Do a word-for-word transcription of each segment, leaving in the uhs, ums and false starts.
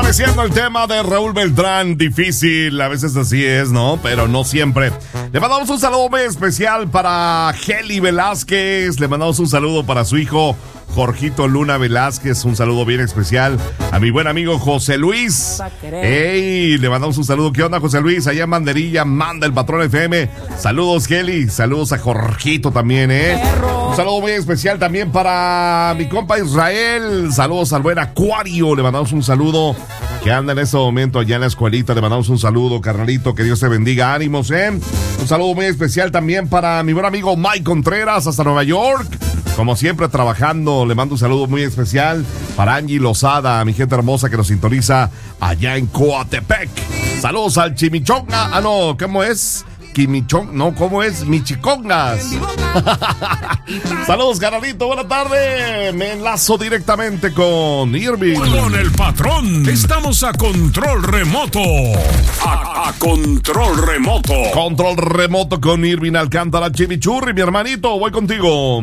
Agradeciendo el tema de Raúl Beltrán, difícil, a veces así es, ¿no? Pero no siempre. Le mandamos un saludo muy especial para Heli Velázquez, le mandamos un saludo para su hijo Jorgito Luna Velázquez, un saludo bien especial a mi buen amigo José Luis. Ey, le mandamos un saludo. ¿Qué onda, José Luis? Allá en Banderilla, manda el Patrón F M. Saludos, Heli. Saludos a Jorgito también, ¿eh? Un saludo muy especial también para mi compa Israel. Saludos al buen Acuario. Le mandamos un saludo. Que anda en este momento allá en la escuelita. Le mandamos un saludo, carnalito. Que Dios te bendiga. Ánimos, ¿eh? Un saludo muy especial también para mi buen amigo Mike Contreras hasta Nueva York. Como siempre, trabajando, le mando un saludo muy especial para Angie Lozada, mi gente hermosa que nos sintoniza allá en Coatepec. Saludos al Chimichonga. Ah, no, ¿cómo es? Quimichong, no, ¿cómo es? Michicongas. Saludos, carnalito, buena tarde. Me enlazo directamente con Irving. Con el patrón, estamos a control remoto. A, a control remoto. Control remoto con Irving Alcántara, Chimichurri, mi hermanito, voy contigo.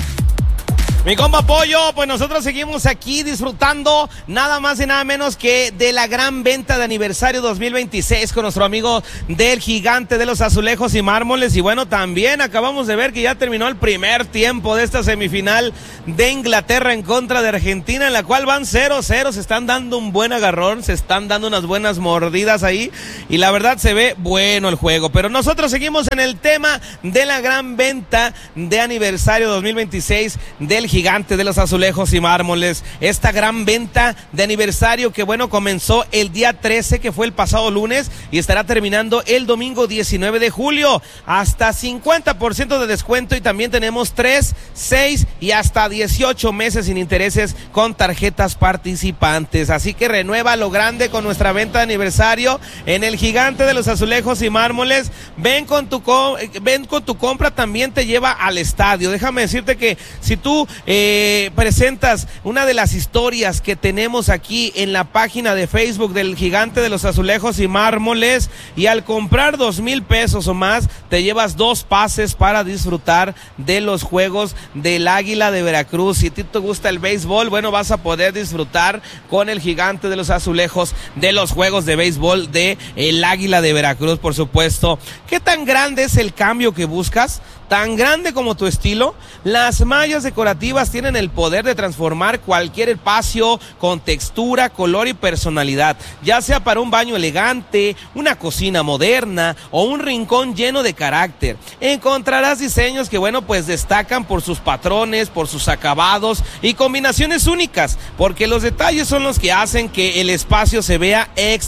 Mi compa Pollo, pues nosotros seguimos aquí disfrutando nada más y nada menos que de la gran venta de aniversario dos mil veintiséis con nuestro amigo del Gigante de los Azulejos y Mármoles. Y bueno, también acabamos de ver que ya terminó el primer tiempo de esta semifinal de Inglaterra en contra de Argentina, en la cual van cero cero, se están dando un buen agarrón, se están dando unas buenas mordidas ahí y la verdad se ve bueno el juego. Pero nosotros seguimos en el tema de la gran venta de aniversario dos mil veintiséis del Gigante de los Azulejos y Mármoles. Esta gran venta de aniversario que bueno comenzó el día trece, que fue el pasado lunes, y estará terminando el domingo diecinueve de julio. Hasta cincuenta por ciento de descuento y también tenemos tres, seis y hasta dieciocho meses sin intereses con tarjetas participantes. Así que renueva lo grande con nuestra venta de aniversario en el Gigante de los Azulejos y Mármoles. Ven con tu, co- ven con tu compra, también te lleva al estadio. Déjame decirte que si tú Eh, presentas una de las historias que tenemos aquí en la página de Facebook del Gigante de los Azulejos y Mármoles, y al comprar dos mil pesos o más te llevas dos pases para disfrutar de los juegos del Águila de Veracruz. Si a ti te gusta el béisbol, bueno, vas a poder disfrutar con el Gigante de los Azulejos de los juegos de béisbol de el Águila de Veracruz, por supuesto. ¿Qué tan grande es el cambio que buscas? Tan grande como tu estilo. Las mallas decorativas tienen el poder de transformar cualquier espacio con textura, color y personalidad, ya sea para un baño elegante, una cocina moderna o un rincón lleno de carácter. Encontrarás diseños que, bueno, pues destacan por sus patrones, por sus acabados y combinaciones únicas, porque los detalles son los que hacen que el espacio se vea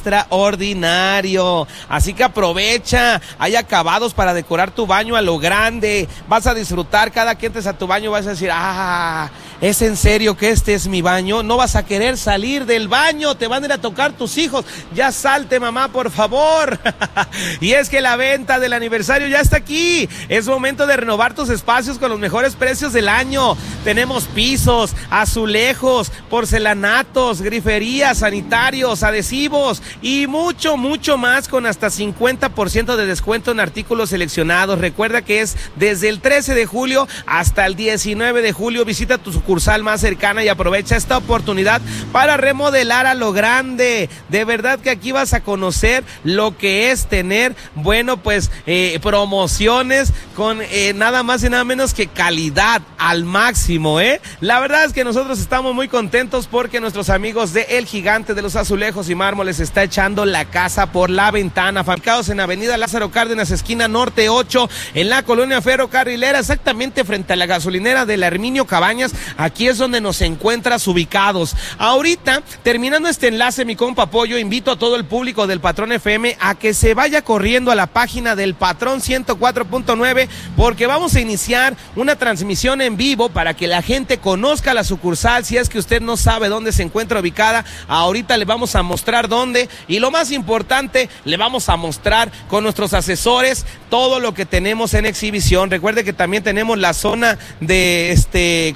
extraordinario. Así que aprovecha, hay acabados para decorar tu baño a lo grande. Vas a disfrutar cada que entres a tu baño, vas a decir, ah, ¿es en serio que este es mi baño? No vas a querer salir del baño, te van a ir a tocar tus hijos. Ya salte, mamá, por favor. Y es que la venta del aniversario ya está aquí. Es momento de renovar tus espacios con los mejores precios del año. Tenemos pisos, azulejos, porcelanatos, griferías, sanitarios, adhesivos y mucho, mucho más, con hasta cincuenta por ciento de descuento en artículos seleccionados. Recuerda que es desde el trece de julio hasta el diecinueve de julio. Visita tu sucursal más cercana y aprovecha esta oportunidad para remodelar a lo grande. De verdad que aquí vas a conocer lo que es tener, bueno, pues eh, promociones con eh, nada más y nada menos que calidad al máximo, ¿eh? La verdad es que nosotros estamos muy contentos porque nuestros amigos de El Gigante de los Azulejos y Mármoles está echando la casa por la ventana. Fabricados en Avenida Lázaro Cárdenas, esquina norte ocho, en la colonia Ferrocarrilera, exactamente frente a la gasolinera de la Herminio Cabañas. Aquí es donde nos encuentras ubicados. Ahorita, terminando este enlace, mi compa Pollo, invito a todo el público del Patrón F M a que se vaya corriendo a la página del Patrón ciento cuatro punto nueve, porque vamos a iniciar una transmisión en vivo para que la gente conozca la sucursal. Si es que usted no sabe dónde se encuentra ubicada, ahorita le vamos a mostrar dónde, y lo más importante, le vamos a mostrar con nuestros asesores todo lo que tenemos en exhibición. Recuerde que también tenemos la zona de, este, ¿cómo se llama?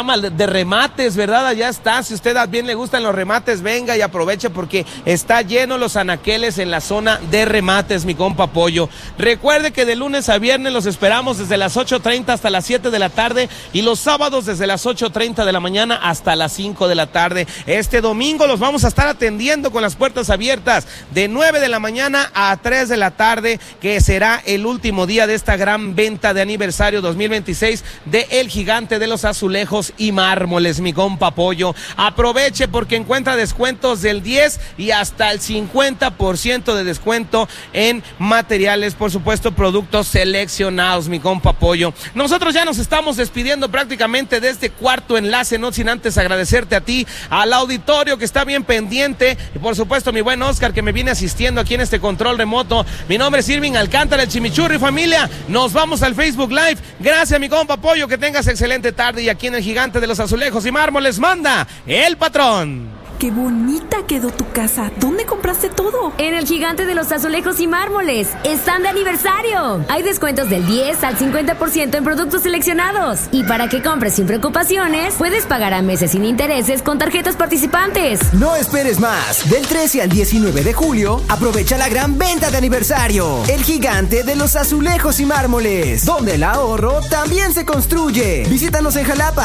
llama de remates, ¿verdad? Allá está, si usted bien le gustan los remates, venga y aproveche porque está lleno los anaqueles en la zona de remates, mi compa Pollo. Recuerde que de lunes a viernes los esperamos desde las ocho treinta hasta las siete de la tarde y los sábados desde las ocho treinta de la mañana hasta las cinco de la tarde. Este domingo los vamos a estar atendiendo con las puertas abiertas de nueve de la mañana a tres de la tarde, que será el último día de esta gran venta de aniversario dos mil veintiséis de El Gigante de los Azulejos y Mármoles, mi compa Pollo. Aproveche porque encuentra descuentos del diez y hasta el cincuenta por ciento de descuento en materiales, por supuesto, productos seleccionados, mi compa Pollo. Nosotros ya nos estamos despidiendo prácticamente de este cuarto enlace, no sin antes agradecerte a ti, al auditorio que está bien pendiente, y por supuesto mi buen Oscar que me viene asistiendo aquí en este control remoto. Mi nombre es Irving Alcántara, el Chimichurri, familia. Nos vamos al Facebook Live. Gracias, mi compa Pollo, que tengas excelente tarde, y aquí en El Gigante de los Azulejos y Mármoles manda el patrón. ¡Qué bonita quedó tu casa! ¿Dónde compraste todo? En El Gigante de los Azulejos y Mármoles. ¡Están de aniversario! Hay descuentos del diez al cincuenta por ciento en productos seleccionados. Y para que compres sin preocupaciones, puedes pagar a meses sin intereses con tarjetas participantes. No esperes más. Del trece al diecinueve de julio, aprovecha la gran venta de aniversario. El Gigante de los Azulejos y Mármoles, donde el ahorro también se construye. Visítanos en Jalapa,